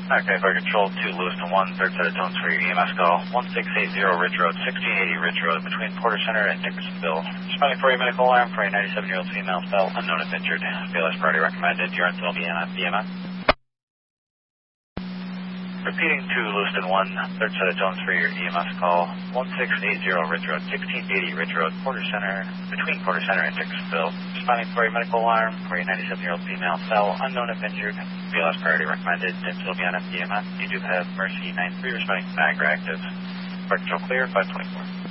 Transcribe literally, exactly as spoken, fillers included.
Okay, Fire Control two, Lewiston one, third set of tones for your E M S call. one six eight zero Ridge Road, sixteen eighty Ridge Road, between Porter Center and Dickersonville. Responding for a medical alarm for a ninety-seven-year-old female, spell unknown if injured. B L S priority recommended. You're until B M S. Repeating to Lewiston one, third set of tones for your E M S call. one six eight zero Ridge Road, sixteen eighty Ridge Road, Porter Center, between Porter Center and Dickersonville. Responding for a medical alarm for a ninety-seven-year-old female, cell unknown if injured. B L S priority recommended. Until B M S. You do have Mercy nine three responding to Niagara active. Fire Control clear, five twenty-four.